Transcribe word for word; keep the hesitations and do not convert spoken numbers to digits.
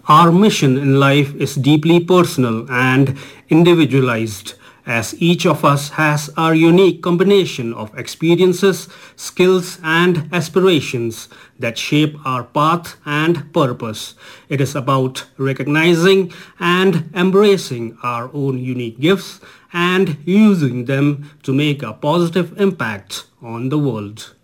Our mission in life is deeply personal and individualized, as each of us has our unique combination of experiences, skills, and aspirations that shape our path and purpose. It is about recognizing and embracing our own unique gifts and using them to make a positive impact on the world.